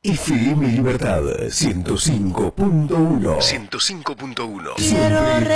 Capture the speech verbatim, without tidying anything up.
F M Libertad ciento cinco punto uno. ciento cinco punto uno. Siempre